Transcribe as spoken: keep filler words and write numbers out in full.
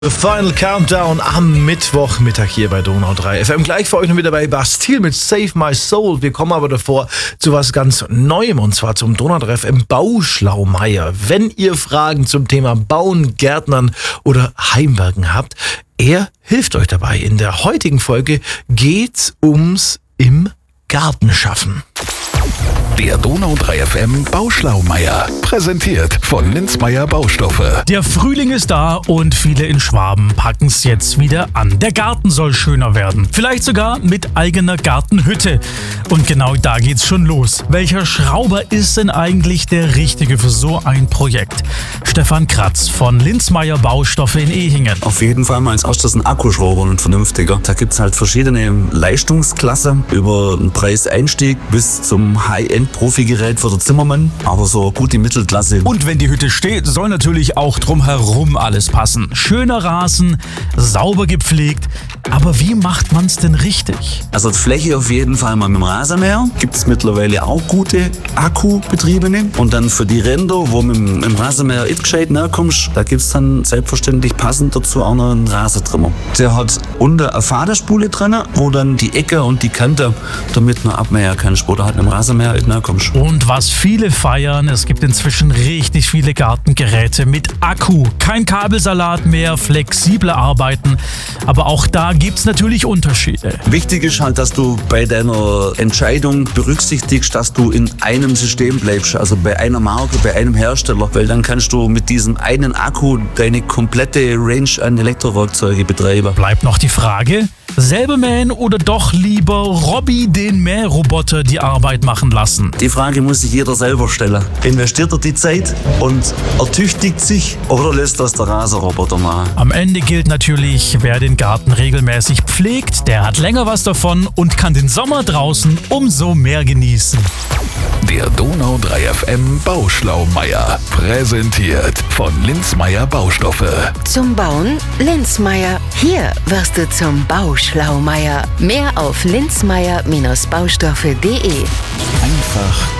The Final Countdown am Mittwochmittag hier bei Donau drei F M. Gleich für euch noch wieder bei Bastille mit Save My Soul. Wir kommen aber davor zu was ganz Neuem, und zwar zum Donau drei F M Bauschlaumeier. Wenn ihr Fragen zum Thema Bauen, Gärtnern oder Heimwerken habt, er hilft euch dabei. In der heutigen Folge geht's ums im Garten schaffen. Der Donau drei F M Bauschlaumeier, präsentiert von Linzmeier Baustoffe. Der Frühling ist da und viele in Schwaben packen es jetzt wieder an. Der Garten soll schöner werden, vielleicht sogar mit eigener Gartenhütte. Und genau da geht's schon los. Welcher Schrauber ist denn eigentlich der Richtige für so ein Projekt? Stefan Kratz von Linzmeier Baustoffe in Ehingen. Auf jeden Fall mal als erstes ein Akkuschrauber, ein vernünftiger. Da gibt's halt verschiedene Leistungsklassen, über einen Preiseinstieg bis zum High-End-Profi-Gerät für den Zimmermann, aber so gut die Mittelklasse. Und wenn die Hütte steht, soll natürlich auch drumherum alles passen. Schöner Rasen, sauber gepflegt. Aber wie macht man's denn richtig? Also die Fläche auf jeden Fall mal mit dem Rasenmäher. Gibt es mittlerweile auch gute Akkubetriebene. Und dann für die Ränder, wo mit dem, mit dem Rasenmäher nicht gescheit näher kommst, da gibt es dann selbstverständlich passend dazu auch noch einen Rasentrimmer. Der hat unten eine Fadenspule drin, wo dann die Ecke und die Kante damit noch abmähen kannst, wo du halt mit dem Rasenmäher nicht näher kommst. Und was viele feiern, es gibt inzwischen richtig viele Gartengeräte mit Akku. Kein Kabelsalat mehr, flexible Arbeiten. Aber auch da gibt's natürlich Unterschiede. Wichtig ist halt, dass du bei deiner Entscheidung berücksichtigst, dass du in einem System bleibst, also bei einer Marke, bei einem Hersteller, weil dann kannst du mit diesem einen Akku deine komplette Range an Elektrowerkzeuge betreiben. Bleibt noch die Frage, selber mähen oder doch lieber Robby, den Mähroboter, die Arbeit machen lassen? Die Frage muss sich jeder selber stellen. Investiert er die Zeit und ertüchtigt sich oder lässt das der Rasenroboter machen? Am Ende gilt natürlich, wer den Garten regelmäßig pflegt, der hat länger was davon und kann den Sommer draußen umso mehr genießen. Der Donau drei F M Bauschlaumeier, präsentiert von Linzmeier Baustoffe. Zum Bauen Linzmeier. Hier wirst du zum Bauschlaumeier. Mehr auf linzmeier Baustoffe punkt de. Einfach